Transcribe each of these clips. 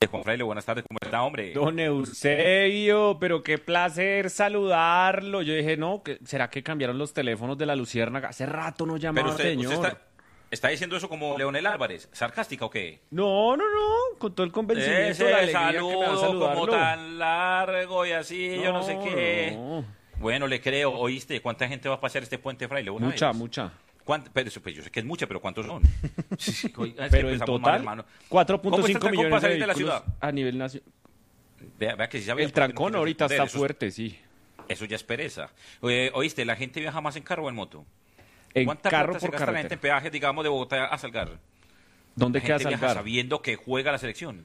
Juan Fraile, buenas tardes, ¿cómo está, hombre? Don Eusebio, pero qué placer saludarlo. Yo dije, no, ¿será que cambiaron los teléfonos de la Luciérnaga? Hace rato no Pero llamaba, usted señor. está diciendo eso como Leonel Álvarez, ¿sarcástica o qué? No, con todo el convencimiento, la Ese alegría que me da saludo saludarlo. como tan largo y así, yo no sé qué. No. Bueno, le creo, ¿oíste? ¿Cuánta gente va a pasear este puente, Fraile? ¿Una vez? Mucha. Pero pues, yo sé que es mucha, pero ¿cuántos son? Oiga, es que Pero en empezamos mal, total, hermano. ¿Cómo está el 4.5 trancón millones para de salir de la vehículos ciudad? a nivel nacional. Vea que si sabe El trancón ahorita está fuerte, sí. Eso ya es pereza. ¿Oíste? ¿La gente viaja más en carro o en moto? En ¿Cuánta carro plata se por gasta la gente carretera. en peajes, digamos, de Bogotá a Salgar? ¿Dónde La queda gente viaja Salgar? sabiendo que juega la selección.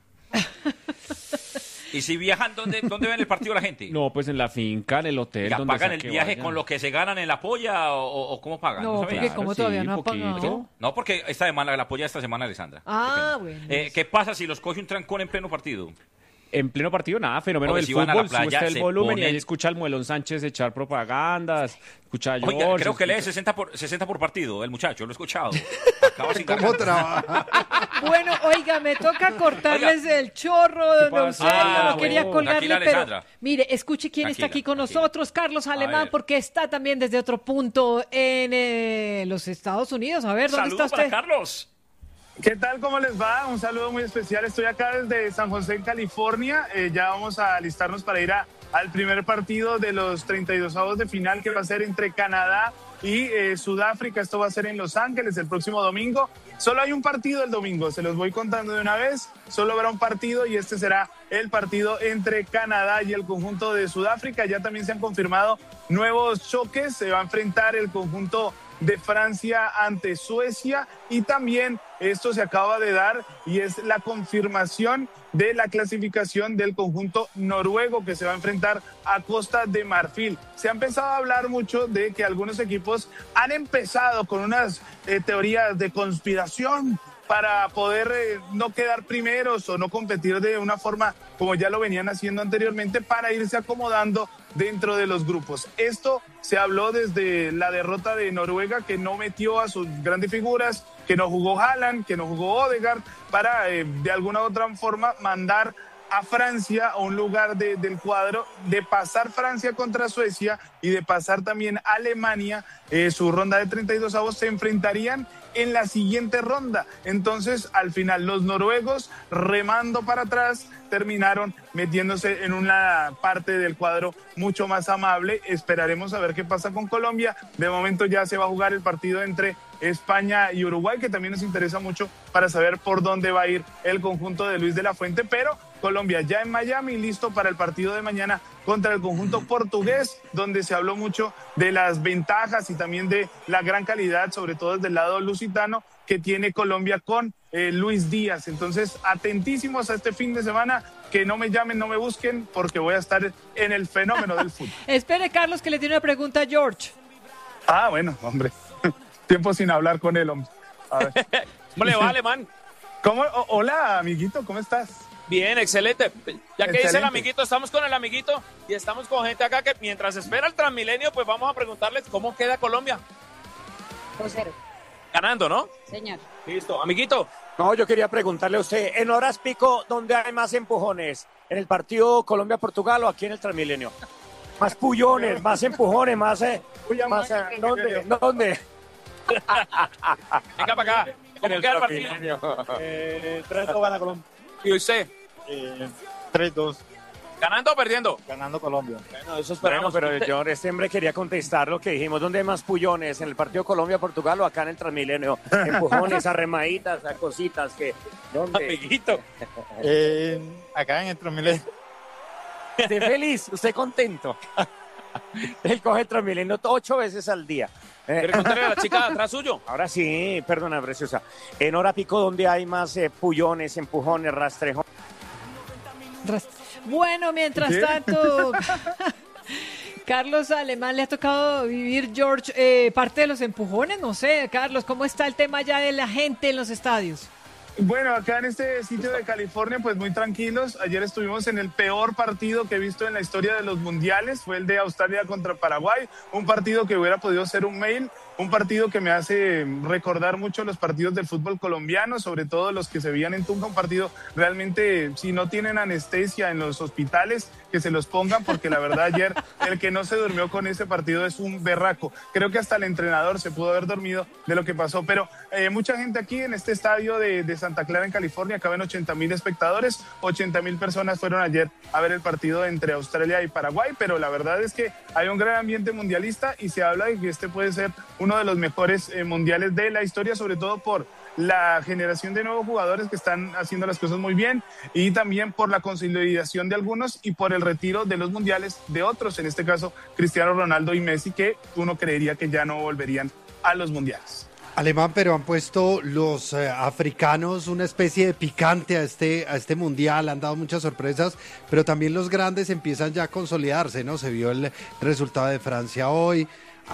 Y si viajan, ¿dónde ven el partido la gente? No, pues en la finca, en el hotel. ¿Ya donde pagan sea el que viaje vayan. con lo que se ganan en la polla o cómo pagan? No, sabía. porque como todavía no ha poquito. pagado. No, porque esta semana, la polla esta semana, Alessandra. Ah, Qué pena. bueno. ¿Qué pasa si los coge un trancón en pleno partido? En pleno partido, nada, fenómeno Oye, del si van a la fútbol, sube playa, usted el se volumen y ahí ponen- escucha al Muelón Sánchez echar propagandas, escucha a Oiga, George, creo que lee escucha- 60 por partido, el muchacho, lo he escuchado. Acaba sin ¿Cómo garganta. trabaja? Bueno, oiga, me toca cortarles el chorro, don pasa? Eusebio, Ah, no quería bueno. colgarle, Tranquila, pero Alessandra. mire, escuche quién está aquí con Tranquila. nosotros, Carlos Alemán, ver. porque está también desde otro punto en los Estados Unidos. A ver, ¿dónde está Saludos para usted? Carlos. ¿Qué tal? ¿Cómo les va? Un saludo muy especial. Estoy acá desde San José, en California. Ya vamos a alistarnos para ir al primer partido de los 32avos de final que va a ser entre Canadá y Sudáfrica. Esto va a ser en Los Ángeles el próximo domingo. Solo hay un partido el domingo, se los voy contando de una vez. Solo habrá un partido y este será el partido entre Canadá y el conjunto de Sudáfrica. Ya también se han confirmado nuevos choques. Se va a enfrentar el conjunto de Francia ante Suecia y también esto se acaba de dar y es la confirmación de la clasificación del conjunto noruego que se va a enfrentar a Costa de Marfil. Se ha empezado a hablar mucho de que algunos equipos han empezado con unas teorías de conspiración para poder no quedar primeros o no competir de una forma como ya lo venían haciendo anteriormente para irse acomodando dentro de los grupos. Esto se habló desde la derrota de Noruega, que no metió a sus grandes figuras, que no jugó Haaland, que no jugó Odegaard, para de alguna u otra forma mandar a Francia a un lugar del cuadro, de pasar Francia contra Suecia y de pasar también Alemania, su ronda de 32avos, se enfrentarían en la siguiente ronda. Entonces, al final, los noruegos, remando para atrás, terminaron metiéndose en una parte del cuadro mucho más amable. Esperaremos a ver qué pasa con Colombia. De momento ya se va a jugar el partido entre España y Uruguay, que también nos interesa mucho para saber por dónde va a ir el conjunto de Luis de la Fuente, pero Colombia ya en Miami, listo para el partido de mañana contra el conjunto portugués, donde se habló mucho de las ventajas y también de la gran calidad, sobre todo desde el lado lusitano, que tiene Colombia con Luis Díaz. Entonces, atentísimos a este fin de semana, que no me llamen, no me busquen, porque voy a estar en el fenómeno del fútbol. Espere, Carlos, que le tiene una pregunta a George. Ah, bueno, hombre, tiempo sin hablar con él, hombre. A ver. ¿Cómo le va, Alemán? ¿Cómo? Hola, amiguito, ¿cómo estás? Bien, excelente. Ya que dice Excelente. el amiguito, estamos con el amiguito y estamos con gente acá que mientras espera el Transmilenio, pues vamos a preguntarles cómo queda Colombia. 2-0, Ganando, ¿no? señor. Listo. Amiguito, No, yo quería preguntarle a usted, en horas pico, ¿dónde hay más empujones? ¿En el partido Colombia-Portugal o aquí en el Transmilenio? Más pullones, más empujones, más... ¿Dónde? ¿Dónde? venga para acá. ¿Cómo queda el partido? 3-2 gana Colombia. ¿Y usted? 3-2 ¿Ganando o perdiendo? ganando Colombia. Bueno, eso Bueno, esperamos. pero yo, este hombre quería contestar lo que dijimos. ¿Dónde hay más pullones? ¿En el partido Colombia-Portugal o acá en el Transmilenio? Empujones, arremaditas, a cositas que... ¿Dónde? Amiguito. Acá en el Transmilenio. Esté feliz, usted contento. Él coge el Transmilenio 8 veces al día. ¿Quiere contarle a la chica de atrás suyo? Ahora sí, perdona, preciosa. En hora pico, ¿dónde hay más pullones, empujones, rastrejones? Bueno, mientras tanto, Carlos Alemán, le ha tocado vivir, George, parte de los empujones. No sé, Carlos, ¿cómo está el tema ya de la gente en los estadios? Bueno, acá en este sitio de California, pues muy tranquilos. Ayer estuvimos en el peor partido que he visto en la historia de los mundiales. Fue el de Australia contra Paraguay. Un partido que hubiera podido ser un mail. un partido que me hace recordar mucho los partidos del fútbol colombiano, sobre todo los que se veían en Tunja, un partido realmente, si no tienen anestesia en los hospitales, que se los pongan, porque la verdad ayer el que no se durmió con ese partido es un berraco. Creo que hasta el entrenador se pudo haber dormido de lo que pasó, pero mucha gente aquí en este estadio de Santa Clara en California, caben 80,000 espectadores, 80,000 personas fueron ayer a ver el partido entre Australia y Paraguay, pero la verdad es que hay un gran ambiente mundialista y se habla de que este puede ser uno de los mejores mundiales de la historia, sobre todo por la generación de nuevos jugadores que están haciendo las cosas muy bien y también por la consolidación de algunos y por el retiro de los mundiales de otros, en este caso Cristiano Ronaldo y Messi, que uno creería que ya no volverían a los mundiales. Alemán, pero han puesto los africanos una especie de picante a este mundial, han dado muchas sorpresas, pero también los grandes empiezan ya a consolidarse, ¿no? Se vio el resultado de Francia hoy.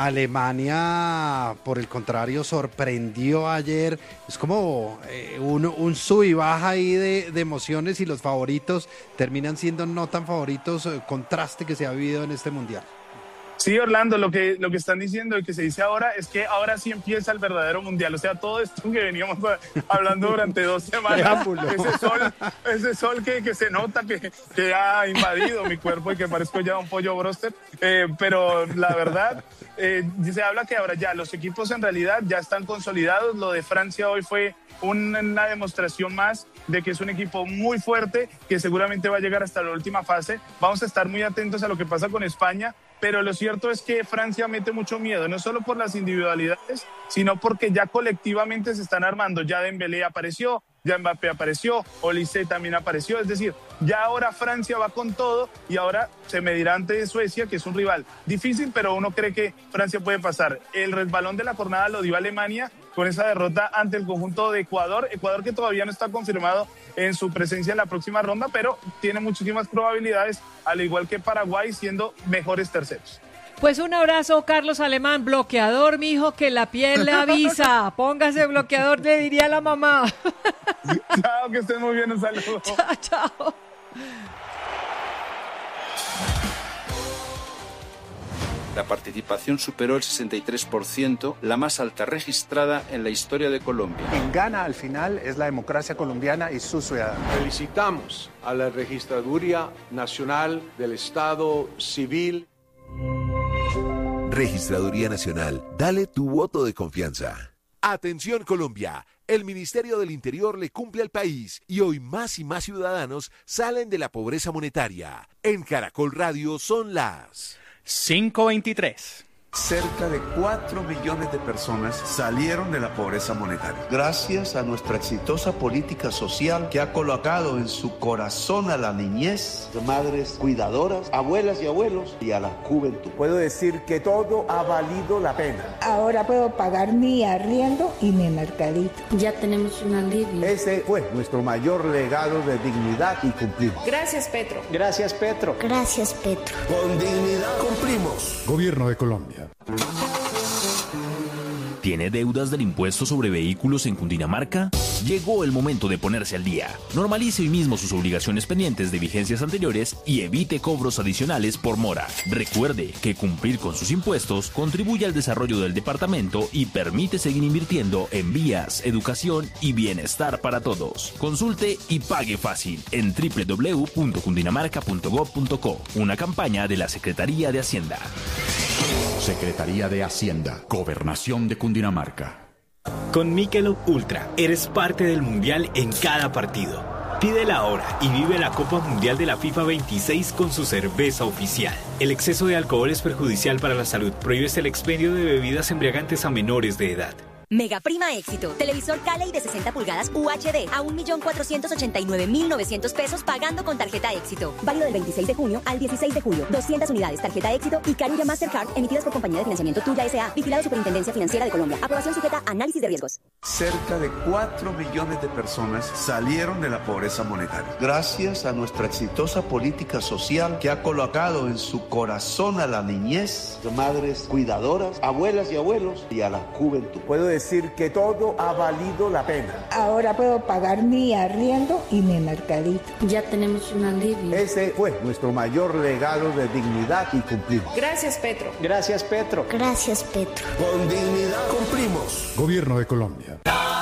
Alemania, por el contrario, sorprendió ayer. Es como un sub y baja ahí de emociones y los favoritos terminan siendo no tan favoritos, contraste que se ha vivido en este mundial. Sí, Orlando, lo que están diciendo y que se dice ahora es que ahora sí empieza el verdadero mundial. O sea, todo esto que veníamos hablando durante 2 semanas, ese sol que se nota que ha invadido mi cuerpo y que parezco ya un pollo broster. Pero la verdad, se habla que ahora ya los equipos en realidad ya están consolidados. Lo de Francia hoy fue una demostración más de que es un equipo muy fuerte, que seguramente va a llegar hasta la última fase. Vamos a estar muy atentos a lo que pasa con España, pero lo cierto es que Francia mete mucho miedo, no solo por las individualidades, sino porque ya colectivamente se están armando. Ya Dembélé apareció, ya Mbappé apareció, Olise también apareció, es decir, ya ahora Francia va con todo y ahora se medirá ante Suecia, que es un rival difícil, pero uno cree que Francia puede pasar. El resbalón de la jornada lo dio Alemania con esa derrota ante el conjunto de Ecuador que todavía no está confirmado en su presencia en la próxima ronda, pero tiene muchísimas probabilidades, al igual que Paraguay, siendo mejores terceros. Pues un abrazo, Carlos Alemán, bloqueador, mijo, que la piel le avisa. Póngase bloqueador, le diría a la mamá. Chao, que estén muy bien, un saludo. Chao. La participación superó el 63%, la más alta registrada en la historia de Colombia. Quien gana al final es la democracia colombiana y sus ciudadanos. Felicitamos a la Registraduría Nacional del Estado Civil. Registraduría Nacional, dale tu voto de confianza. Atención Colombia, el Ministerio del Interior le cumple al país y hoy más y más ciudadanos salen de la pobreza monetaria. En Caracol Radio son las 5:23. Cerca de 4 millones de personas salieron de la pobreza monetaria. Gracias a nuestra exitosa política social que ha colocado en su corazón a la niñez, madres cuidadoras, abuelas y abuelos y a la juventud. Puedo decir que todo ha valido la pena. Ahora puedo pagar mi arriendo y mi mercadito. Ya tenemos un alivio. Ese fue nuestro mayor legado de dignidad y cumplimos. Gracias, Petro. Gracias, Petro. Gracias, Petro. Con dignidad cumplimos. Gobierno de Colombia. ¿Tiene deudas del impuesto sobre vehículos en Cundinamarca? Llegó el momento de ponerse al día. Normalice hoy mismo sus obligaciones pendientes de vigencias anteriores y evite cobros adicionales por mora. Recuerde que cumplir con sus impuestos contribuye al desarrollo del departamento y permite seguir invirtiendo en vías, educación y bienestar para todos. Consulte y pague fácil en www.cundinamarca.gov.co. Una campaña de la Secretaría de Hacienda. Secretaría de Hacienda, Gobernación de Cundinamarca. Con Michelob Ultra eres parte del mundial en cada partido. Pídela ahora y vive la Copa Mundial de la FIFA 26 con su cerveza oficial. El exceso de alcohol es perjudicial para la salud. Prohíbes el expendio de bebidas embriagantes a menores de edad. Mega Prima Éxito. Televisor Cali de 60 pulgadas UHD a 1.489.900 pesos pagando con tarjeta Éxito. Válido del 26 de junio al 16 de julio. 200 unidades tarjeta Éxito y Carilla Mastercard emitidas por Compañía de Financiamiento Tuya S.A. Vigilado Superintendencia Financiera de Colombia. Aprobación sujeta a análisis de riesgos. Cerca de 4 millones de personas salieron de la pobreza monetaria. Gracias a nuestra exitosa política social que ha colocado en su corazón a la niñez, madres cuidadoras, abuelas y abuelos y a la juventud. Puedo decir decir que todo ha valido la pena. Ahora puedo pagar mi arriendo y mi mercadito. Ya tenemos un alivio. Ese fue nuestro mayor legado de dignidad y cumplimos. Gracias, Petro. Gracias, Petro. Gracias, Petro. Con dignidad cumplimos. Gobierno de Colombia.